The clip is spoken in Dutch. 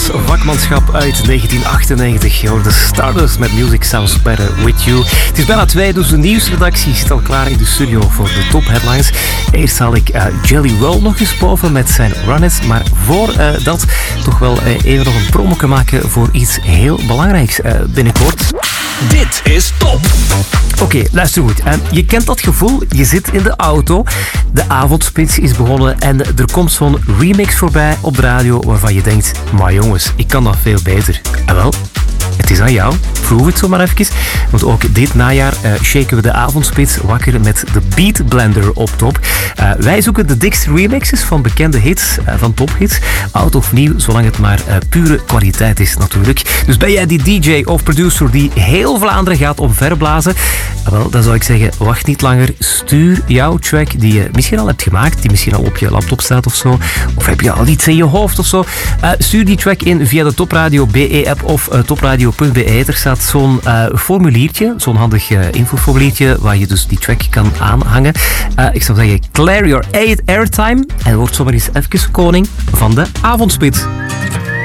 vakmanschap uit 1998. Je hoorde Stardust met Music Sounds Better With You. Het is bijna 2, dus de nieuwsredactie zit al klaar in de studio voor de top headlines. Eerst zal ik Jelly Roll nog eens boven met zijn Run-It. Maar voor dat toch wel even nog een promo maken voor iets heel belangrijks binnenkort. Dit is Top. Oké, luister goed. Je kent dat gevoel, je zit in de auto, de avondspits is begonnen en er komt zo'n remix voorbij op de radio waarvan je denkt, maar jongens, ik kan dat veel beter. En wel, het is aan jou. Proef het zo maar even. Want ook dit najaar shaken we de avondspits wakker met de Beat Blender op top. Wij zoeken de dikste remixes van bekende hits, van tophits. Oud of nieuw, zolang het maar pure kwaliteit is natuurlijk. Dus ben jij die DJ of producer die heel Vlaanderen gaat omverblazen? Wel, dan zou ik zeggen, wacht niet langer. Stuur jouw track die je misschien al hebt gemaakt, die misschien al op je laptop staat of zo. Of heb je al iets in je hoofd of zo. Stuur die track in via de Topradio BE-app of topradio.be. Er staat zo'n formuliertje, zo'n handig infoformuliertje waar je dus die track kan aanhangen. Ik zou zeggen, clear your airtime en word zomaar eens even koning van de avondspits.